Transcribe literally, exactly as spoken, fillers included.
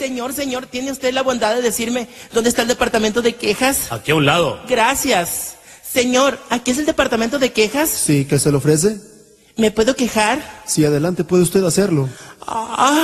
Señor, señor, ¿tiene usted la bondad de decirme dónde está el departamento de quejas? Aquí a un lado. Gracias. Señor, ¿aquí es el departamento de quejas? Sí, ¿qué se le ofrece? ¿Me puedo quejar? Sí, adelante, puede usted hacerlo. Ah.